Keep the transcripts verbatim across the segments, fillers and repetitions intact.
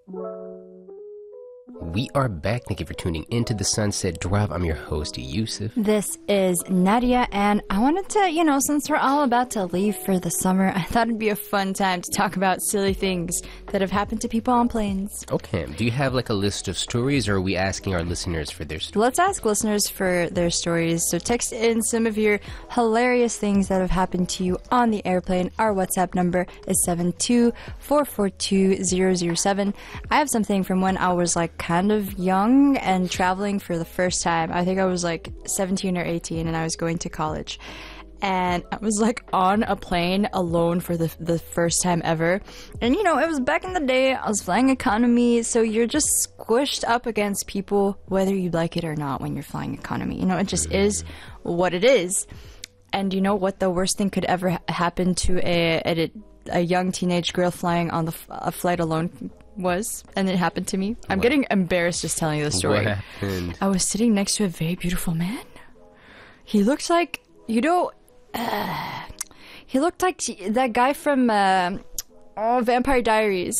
We are back. Thank you for tuning into the Sunset Drive. I'm your host, Yusuf. This is Nadia, and I wanted to, you know, since we're all about to leave for the summer, I thought it'd be a fun time to talk about silly things that have happened to people on planes. Okay. Do you have like a list of stories, or are we asking our listeners for their stories? Let's ask listeners for their stories. So text in some of your hilarious things that have happened to you on the airplane. Our WhatsApp number is seven two four four two zero zero seven. I have something from when I was like kind of young and traveling for the first time. I think I was like seventeen or eighteen and I was going to college. And I was like on a plane alone for the the first time ever. And you know, it was back in the day, I was flying economy, so you're just squished up against people whether you like it or not when you're flying economy. You know, it just is what it is. And you know what the worst thing could ever ha- happen to a, a a young teenage girl flying on the f- a flight alone was, and it happened to me. I'm What? getting embarrassed just telling you the story. What happened? I was sitting next to a very beautiful man. He looked like, you know, uh, he looked like that guy from uh, oh, Vampire Diaries.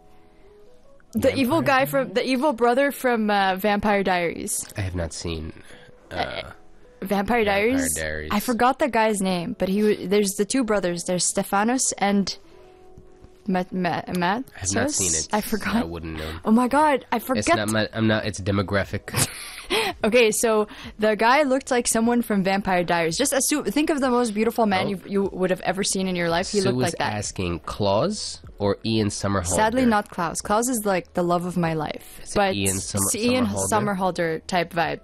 The Vampire evil guy from, the evil brother from uh, Vampire Diaries. I have not seen. Uh, Vampire Diaries? Diaries. I forgot the guy's name, but he w- there's the two brothers. There's Stephanos and Matt. Matt, Matt I have not seen it. I forgot. I wouldn't know. Oh my god, I forget. It's not my. I'm not. It's demographic. Okay, so the guy looked like someone from Vampire Diaries. Just assume, think of the most beautiful man Oh. you you would have ever seen in your life. He Sue looked was like that. asking Claus or Ian Somerhalder. Sadly, not Klaus. Klaus is like the love of my life. Is it but Ian Summer- it's Ian Somerhalder? Somerhalder type vibes.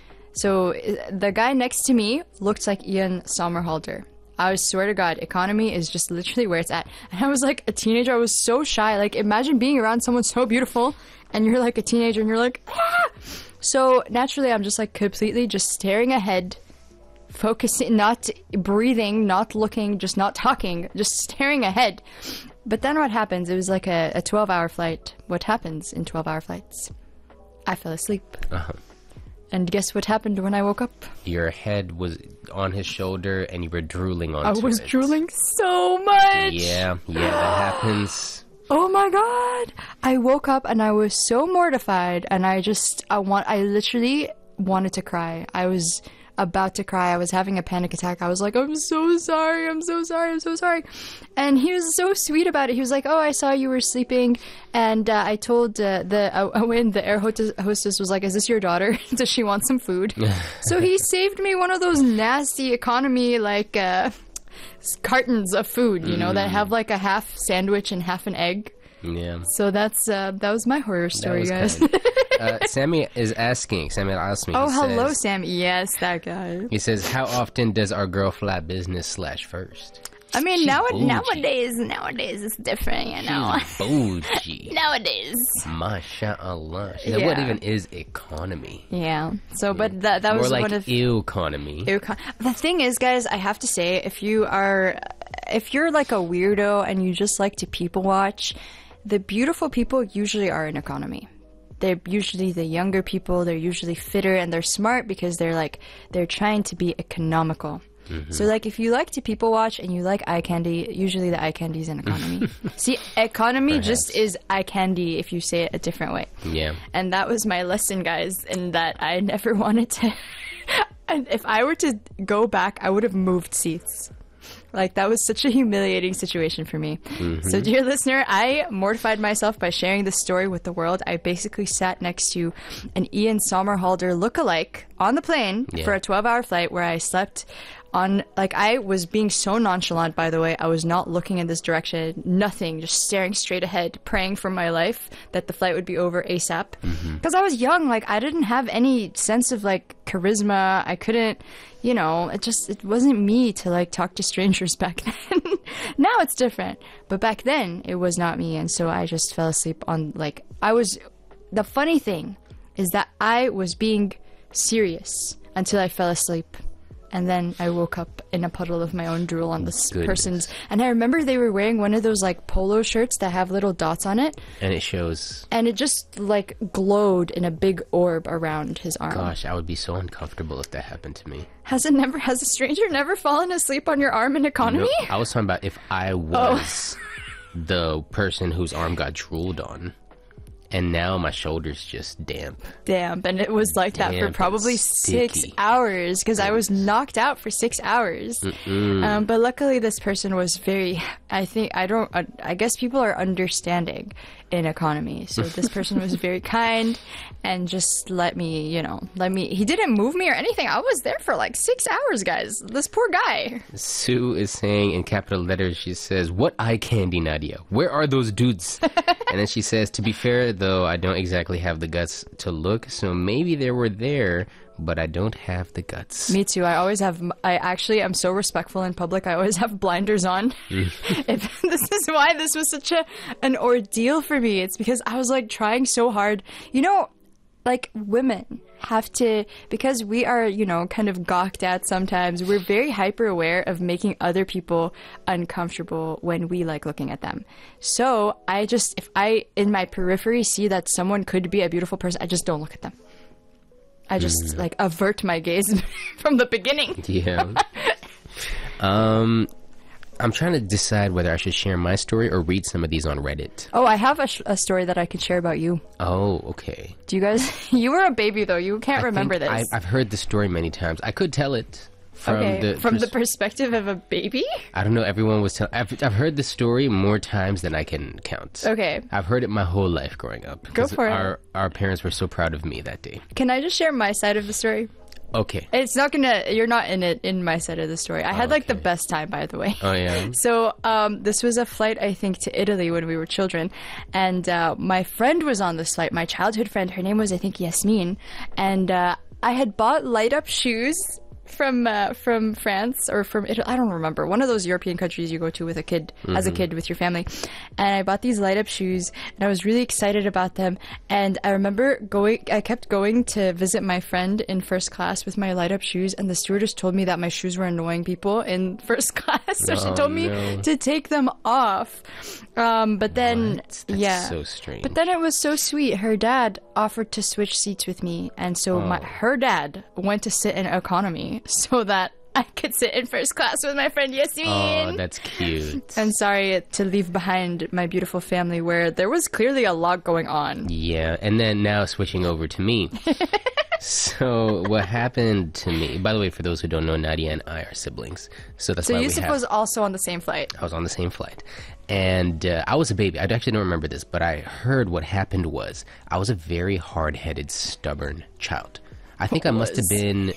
So uh, the guy next to me looked like Ian Somerhalder. I swear to God, economy is just literally where it's at. And I was like a teenager. I was so shy. Like, imagine being around someone so beautiful and you're like a teenager and you're like, ah! So naturally, I'm just like completely just staring ahead, focusing, not breathing, not looking, just not talking, just staring ahead. But then what happens? It was like a, a twelve hour flight. What happens in twelve hour flights? I fell asleep. Uh-huh. And guess what happened when I woke up? Your head was on his shoulder and you were drooling I onto it. was drooling so much. Yeah, yeah, that happens. Oh my god. I woke up and I was so mortified and I just I want I literally wanted to cry. I was about to cry. I was having a panic attack. I was like, I'm so sorry. I'm so sorry. I'm so sorry. And he was so sweet about it. He was like, oh, I saw you were sleeping. And uh, I told uh, the, uh, when the air hostess, hostess was like, is this your daughter? Does she want some food? So he saved me one of those nasty economy, like, uh, cartons of food, you know, that have like a half sandwich and half an egg. Yeah. So that's, uh, that was my horror story, was guys. kind. uh, Sammy is asking, Sammy asked me. Oh, he hello, says, Sam. Yes, that guy. He says, how often does our girl fly business slash first? I mean, She's now, bougie. nowadays, nowadays it's different, you know. She's bougie. Nowadays. Mashallah. She said, Yeah. what even is economy? Yeah. So, but that that More was like one of economy. Econ- the thing is, guys, I have to say, if you are, if you're like a weirdo and you just like to people watch, the beautiful people usually are in economy. They're usually the younger people. They're usually fitter and they're smart because they're like they're trying to be economical. Mm-hmm. So, like, if you like to people watch and you like eye candy, usually the eye candy is in economy. See, economy Perhaps. just is eye candy if you say it a different way. Yeah. And that was my lesson, guys, in that I never wanted to... And if I were to go back, I would have moved seats. Like, that was such a humiliating situation for me. Mm-hmm. So, dear listener, I mortified myself by sharing this story with the world. I basically sat next to an Ian Somerhalder lookalike on the plane Yeah. for a twelve hour flight where I slept on, like, I was being so nonchalant, by the way. I was not looking in this direction, nothing, just staring straight ahead, praying for my life that the flight would be over ASAP. Because I was young, like, I didn't have any sense of, like, charisma. I couldn't, you know, it just, it wasn't me to, like, talk to strangers back then. Now it's different. But back then, it was not me. And so I just fell asleep on, like, I was, the funny thing is that I was being serious until I fell asleep. And then I woke up in a puddle of my own drool on this Goodness. person's. And I remember they were wearing one of those, like, polo shirts that have little dots on it. And it shows, And it just, like, glowed in a big orb around his arm. gosh, I would be so uncomfortable if that happened to me. Has it never, has a stranger never fallen asleep on your arm in economy? No, I was talking about if I was the person whose arm got drooled on. And now my shoulder's just damp. Damp. And it was like that Damp for probably and six sticky. hours because I was knocked out for six hours. Um, but luckily, this person was very, I think, I don't, uh, I guess people are understanding in economy. So this person was very kind and just let me, you know, let me, he didn't move me or anything. I was there for like six hours, guys. This poor guy. Sue is saying in capital letters, she says, "What eye candy, Nadia? Where are those dudes?" And then she says, "To be fair, though, I don't exactly have the guts to look, so maybe they were there, but I don't have the guts." Me too. I always have, I actually am so respectful in public. I always have blinders on. If this is why this was such a an ordeal for me. It's because I was like trying so hard. You know, like women have to, because we are, you know, kind of gawked at sometimes, we're very hyper aware of making other people uncomfortable when we like looking at them. So I just, if I, in my periphery, see that someone could be a beautiful person, I just don't look at them. I just mm. like avert my gaze from the beginning. Yeah. um, I'm trying to decide whether I should share my story or read some of these on Reddit. Oh, I have a, sh- a story that I could share about you. Oh, okay. Do you guys... You were a baby, though. You can't I remember this. I, I've heard the story many times. I could tell it from okay. the... From pers- the perspective of a baby? I don't know. Everyone was telling... I've, I've heard the story more times than I can count. Okay. I've heard it my whole life growing up. Go for our, it. Our parents were so proud of me that day. Can I just share my side of the story? Okay. It's not gonna... You're not in it in my side of the story. I had, like, the Okay. best time, by the way. Oh, yeah? So, um, this was a flight, I think, to Italy when we were children. And uh, my friend was on this flight, my childhood friend. Her name was, I think, Yasmin. And uh, I had bought light-up shoes from uh, from France or from Italy. I don't remember. One of those European countries you go to with a kid, mm-hmm. as a kid with your family. And I bought these light-up shoes, and I was really excited about them. And I remember going, I kept going to visit my friend in first class with my light-up shoes, and the stewardess told me that my shoes were annoying people in first class. So Oh, she told me no. to take them off. Um, but then, What? That's yeah. so strange. But then it was so sweet. Her dad offered to switch seats with me, and so my Oh. her dad went to sit in economy so that I could sit in first class with my friend Yasmin. Oh, that's cute. And sorry to leave behind my beautiful family where there was clearly a lot going on. Yeah, and then now switching over to me. So what happened to me, by the way, for those who don't know, Nadia and I are siblings. So that's So why Yusuf we have, was also on the same flight. I was on the same flight. And uh, I was a baby. I actually don't remember this, but I heard what happened was I was a very hard-headed, stubborn child. I think I must have Was. been,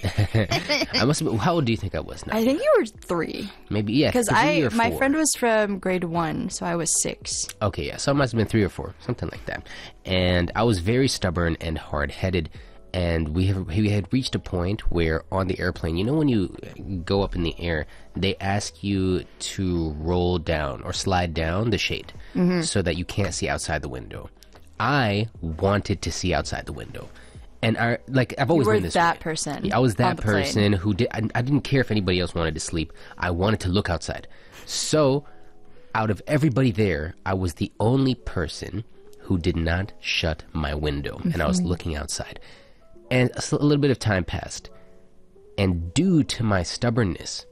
I must have been, how old do you think I was now? I think you were three. Maybe, yeah. Because three I, or my four. friend was from grade one, so I was six. Okay, yeah, so I must have been three or four, something like that. And I was very stubborn and hard-headed, and we have we had reached a point where on the airplane, you know when you go up in the air, they ask you to roll down or slide down the shade so that you can't see outside the window. I wanted to see outside the window. And I, like, I've always You were been this that way. person Yeah, I was on that the plane. person who did. I, I didn't care if anybody else wanted to sleep. I wanted to look outside. So, out of everybody there, I was the only person who did not shut my window, and I Mm-hmm. was looking outside. And a s- a little bit of time passed, and due to my stubbornness,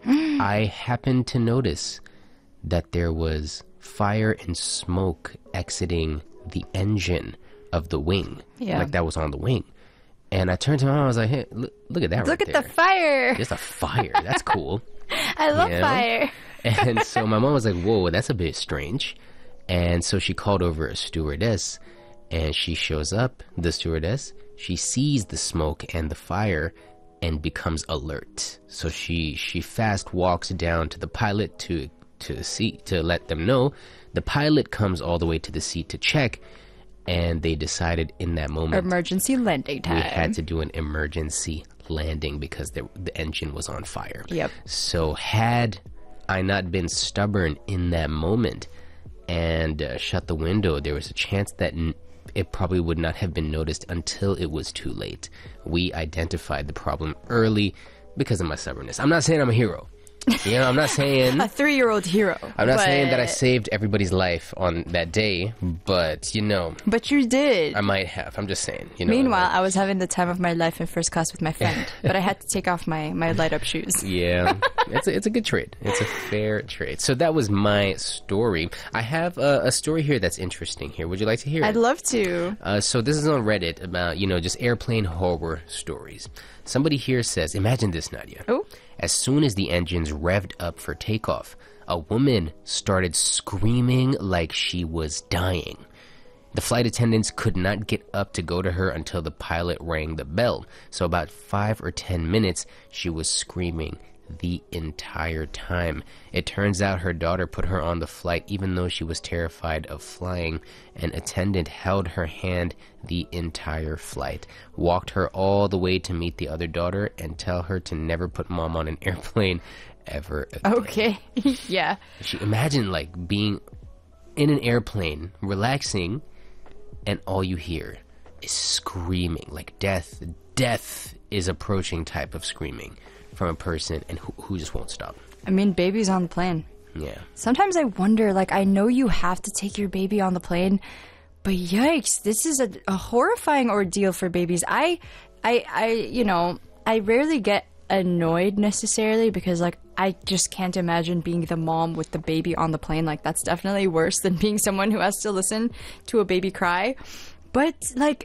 I happened to notice that there was fire and smoke exiting the engine of the wing, Yeah. like that was on the wing. And I turned to my mom, I was like, hey, look, look at that Look right at there. the fire. There's a fire. That's cool. I love Yeah. fire. And so my mom was like, whoa, that's a bit strange. And so she called over a stewardess, and she shows up, the stewardess, she sees the smoke and the fire and becomes alert. So she she fast walks down to the pilot to to see to let them know. The pilot comes all the way to the seat to check, and they decided in that moment Emergency landing time. we had to do an emergency landing because the, the engine was on fire. Yep. So had I not been stubborn in that moment and uh, shut the window, there was a chance that n- it probably would not have been noticed until it was too late. We identified the problem early because of my stubbornness. I'm not saying I'm a hero, You know, I'm not saying A three-year-old hero. I'm not but, saying that I saved everybody's life on that day, but you know, But you did. I might have. I'm just saying. You know. Meanwhile, like, I was having the time of my life in first class with my friend, but I had to take off my, my light-up shoes. yeah, it's a, it's a good trade. It's a fair trade. So that was my story. I have a, a story here that's interesting. Here, would you like to hear it? I'd love to. Uh, so this is on Reddit about, you know, just airplane horror stories. Somebody here says, imagine this, Nadia. Oh. As soon as the engines revved up for takeoff, a woman started screaming like she was dying. The flight attendants could not get up to go to her until the pilot rang the bell. So about five or ten minutes, she was screaming the entire time. It turns out her daughter put her on the flight even though she was terrified of flying. An attendant held her hand the entire flight, walked her all the way to meet the other daughter, and tell her to never put mom on an airplane ever again. Okay. Yeah. She imagine like being in an airplane, relaxing, and all you hear is screaming, like death. Death is approaching type of screaming from a person, and who, who just won't stop. I mean, babies on the plane. Yeah. Sometimes I wonder, like, I know you have to take your baby on the plane, but yikes, this is a, a horrifying ordeal for babies. I, I, I, you know, I rarely get annoyed necessarily because, like, I just can't imagine being the mom with the baby on the plane. Like, that's definitely worse than being someone who has to listen to a baby cry. But, like,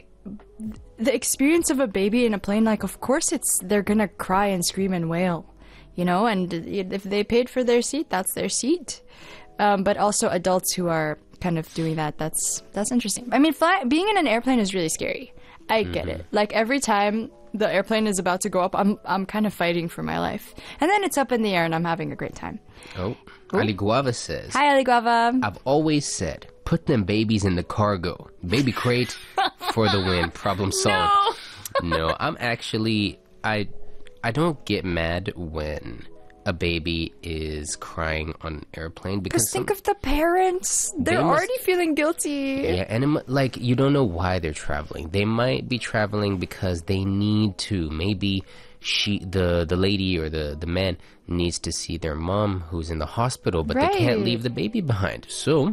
the experience of a baby in a plane, like, of course it's they're gonna cry and scream and wail, you know, and if they paid for their seat, that's their seat. Um, but also adults who are kind of doing that, that's that's interesting. I mean, fly, being in an airplane is really scary. I get Mm-hmm. it. Like, every time the airplane is about to go up, I'm I'm kind of fighting for my life, and then it's up in the air and I'm having a great time. Oh, Ali Guava says, Hi, Ali Guava. I've always said, put them babies in the cargo. Baby crate for the win. Problem solved. No. no, I'm actually, I, I don't get mad when a baby is crying on an airplane because Because think of the parents. They're They must- already feeling guilty. yeah, and it, mi- like you don't know why they're traveling. They might be traveling because they need to. Maybe she, the the lady or the the man needs to see their mom who's in the hospital, but they can't Right. leave the baby behind. So,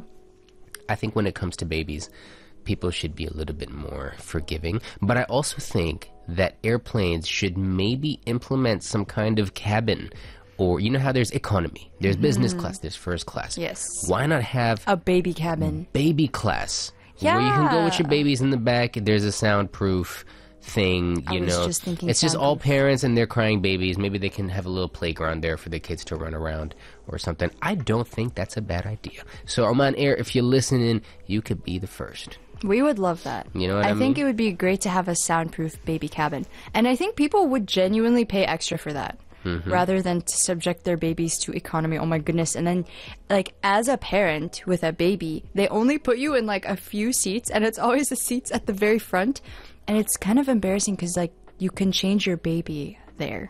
I think when it comes to babies, people should be a little bit more forgiving. But I also think that airplanes should maybe implement some kind of cabin. Or, you know how there's economy, there's business class, there's first class. Yes. Why not have A baby cabin. baby class? Where you can go with your Yeah. babies in the back. There's a soundproof thing, you I was know. just thinking it's just all soundproof. parents and their crying babies. Maybe they can have a little playground there for the kids to run around or something. I don't think that's a bad idea. So, Oman Air, if you're listening, you could be the first. We would love that. You know what I think mean? it would be great to have a soundproof baby cabin. And I think people would genuinely pay extra for that. Mm-hmm. Rather than to subject their babies to economy. Oh my goodness. And then, like, as a parent with a baby, they only put you in, like, a few seats, and it's always the seats at the very front. And it's kind of embarrassing because, like, you can change your baby there.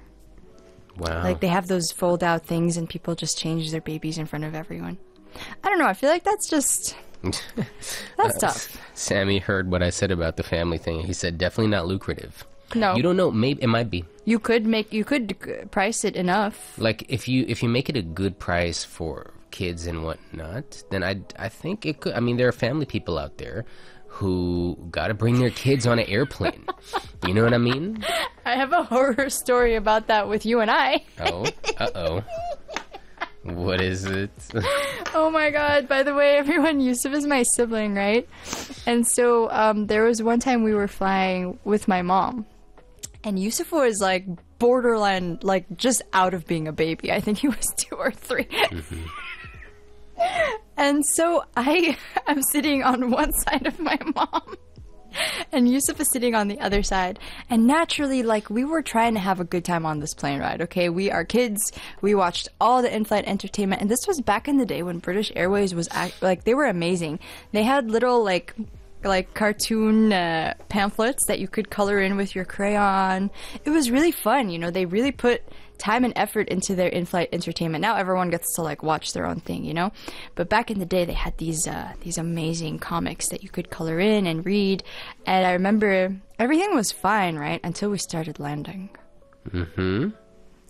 Wow. Like, they have those fold out things, and people just change their babies in front of everyone. I don't know. I feel like that's just. That's tough. Sammy heard what I said about the family thing. He said, definitely not lucrative. No. You don't know. Maybe it might be. You could make. You could uh, price it enough. Like if you if you make it a good price for kids and whatnot, then I I think it could. I mean, there are family people out there who got to bring their kids on an airplane. You know what I mean? I have a horror story about that with you and I. Oh, uh oh. What is it? Oh my god, by the way, everyone, Yusuf is my sibling, right? And so um, there was one time we were flying with my mom, and Yusuf was like borderline, like just out of being a baby. I think he was two or three. Mm-hmm. And so I am sitting on one side of my mom, and Yusuf is sitting on the other side. And naturally, like, we were trying to have a good time on this plane ride, okay? We are kids. We watched all the in-flight entertainment. And this was back in the day when British Airways was, act- like, they were amazing. They had little, like, like cartoon uh, pamphlets that you could color in with your crayon. It was really fun, you know? They really put time and effort into their in-flight entertainment. Now everyone gets to, like, watch their own thing, you know? But back in the day, they had these uh, these amazing comics that you could color in and read. And I remember everything was fine, right? Until we started landing. Mm-hmm.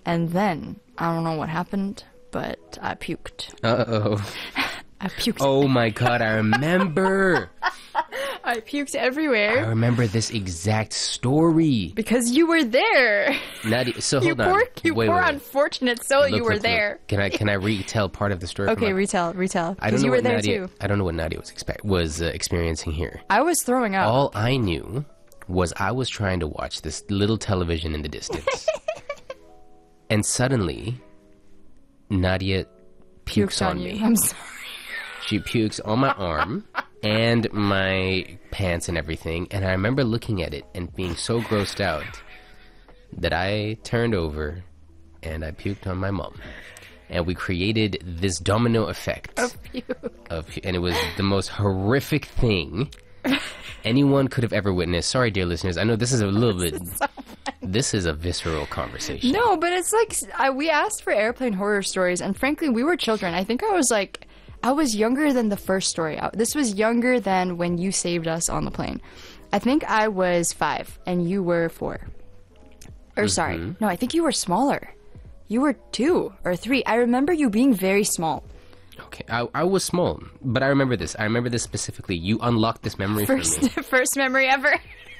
And then, I don't know what happened, but I puked. Uh-oh. I puked. Oh my god, I remember. I puked I everywhere. remember this exact story. Because you were there. Nadia, so You hold on. poor, you Wait, poor wait, wait. unfortunate soul, Look, you were look, there. Look. Can I can I retell part of the story? Okay, from my- retell, retell. I don't Because know you were what there Nadia. too. I don't know what Nadia was expect was uh, experiencing here. I was throwing up. All I knew was I was trying to watch this little television in the distance, and suddenly, Nadia pukes Puked on you. me. I'm sorry. She pukes on my arm and my pants and everything, and I remember looking at it and being so grossed out that I turned over and I puked on my mom. And we created this domino effect Of puke. of, and it was the most horrific thing anyone could have ever witnessed. Sorry, dear listeners, I know this is a little bit. This is a visceral conversation. No, but it's like I, we asked for airplane horror stories, and frankly, we were children. I think I was like, I was younger than the first story. I- This was younger than when you saved us on the plane. I think I was five, and you were four. Or sorry, no, I think you were smaller. You were two or three. I remember you being very small. Okay, I, I was small, but I remember this. I remember this specifically. You unlocked this memory First, for me. first memory ever.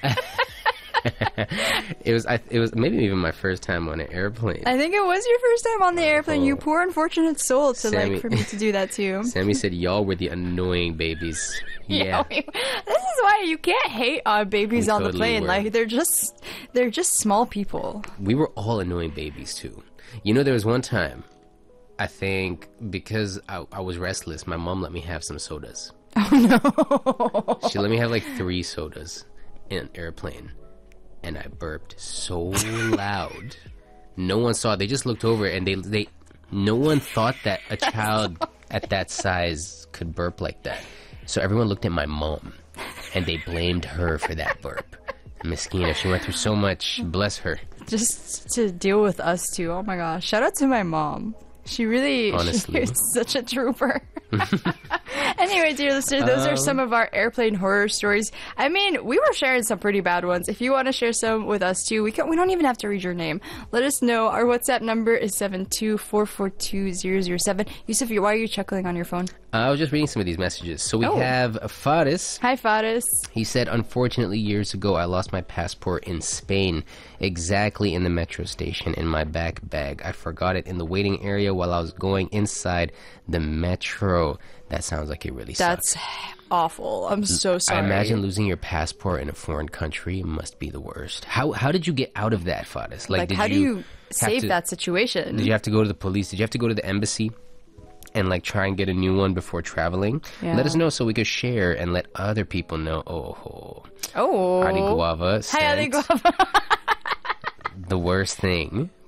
It was. I, it was maybe even my first time on an airplane. I think it was your first time on the airplane. You Oh. poor unfortunate soul to Sammy- like for me to do that too. Sammy said, "Y'all were the annoying babies." Yeah. this is why you can't hate on babies We on the totally plane. were. Like they're just they're just small people. We were all annoying babies too. You know, there was one time, I think because I, I was restless, my mom let me have some sodas. Oh no. She let me have like three sodas in an airplane, and I burped so loud. No one saw it. They just looked over, and they they no one thought that a child at that size could burp like that. So everyone looked at my mom, and they blamed her for that burp. Miskina, she went through so much. Bless her. Just to deal with us too. Oh my gosh. Shout out to my mom. She really Honestly. she is such a trooper. Anyway, dear listeners, those are Um, some of our airplane horror stories. I mean, we were sharing some pretty bad ones. If you want to share some with us too, we can we don't even have to read your name. Let us know. Our WhatsApp number is seven two four four two zero zero seven. Yusuf, you- why are you chuckling on your phone? I was just reading some of these messages. So we Oh. have Faris. Hi, Faris. He said, unfortunately, years ago, I lost my passport in Spain, exactly in the metro station in my back bag. I forgot it in the waiting area while I was going inside the metro. That sounds like it really sucks. That's awful. I'm so sorry. I imagine losing your passport in a foreign country must be the worst. How how did you get out of that, Faris? Like, did how do you have save to- that situation? Did you have to go to the police? Did you have to go to the embassy and like try and get a new one before traveling? Yeah. Let us know so we could share and let other people know. Oh, oh. Ali Guava Hi, Ali sent Guava. the worst thing